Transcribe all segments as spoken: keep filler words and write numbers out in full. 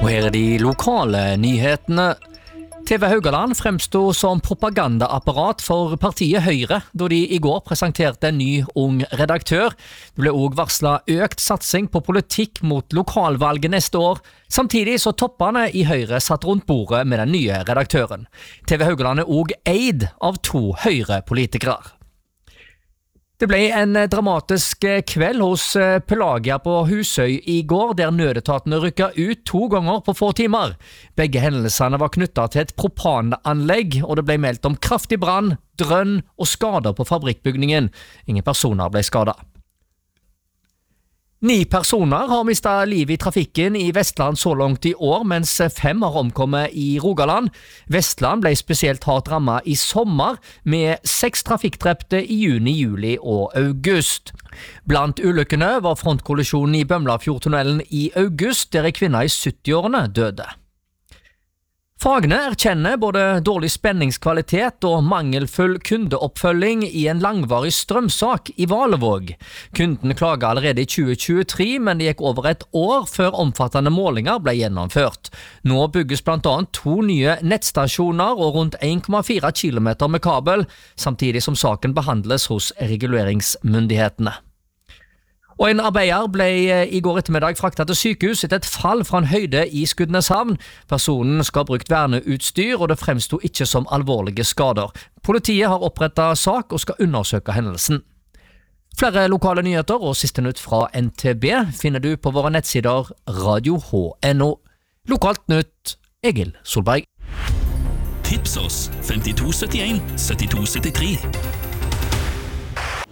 Og her er de lokale nyhetene. T V Haugaland fremstod som propagandaapparat for partiet Høyre, da de i går presenterte en ny ung redaktør. Det ble også varslet økt satsing på politikk mot lokalvalget neste år. Samtidig så toppene i Høyre satt rundt bordet med den nye redaktøren. T V Haugaland er også eid av to Høyre-politikere. Det ble en dramatisk kveld hos Pelagia på Husøy i går, der nødetatene rykket ut to ganger på få timer. Begge hendelsene var knyttet til et propananlegg, og det ble meldt om kraftig brann, drønn og skader på fabrikkbygningen. Ingen personer ble skadet. Ni personer har mistet livet i trafikken i Vestland så langt i år, mens fem har omkommet i Rogaland. Vestland ble spesielt hardt rammet i sommer, med seks trafikkdrepte i juni, juli og august. Blant ulykkene var frontkollisjonen i Bømlafjordtunnelen i august, der en kvinne i sytti-årene døde. Fagene erkjenner både dårlig spenningskvalitet og mangelfull kundeoppfølging i en langvarig strømsak i Valevåg. Kunden klaget allerede i tjue tjuetre, men det gikk over et år før omfattende målinger ble gjennomført. Nå bygges blant annet to nye nettstasjoner og rundt en komma fire kilometer med kabel, samtidig som saken behandles hos reguleringsmyndighetene. Og en arbeider ble i går ettermiddag fraktet til sykehus etter et fall fra en høyde i Skudeneshavn. Personen skal ha brukt verneutstyr, og det fremstod ikke som alvorlige skader. Politiet har opprettet sak og skal undersøke hendelsen. Flere lokale nyheter og siste nytt fra N T B finner du på våre nettsider radio h punktum n o. Lokalt nytt, Egil Solberg. Tips oss femtito syttien syttito syttitre.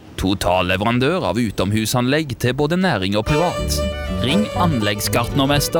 Totalleverandør av utomhusanlegg til både næring og privat. Ring anleggsgartnermester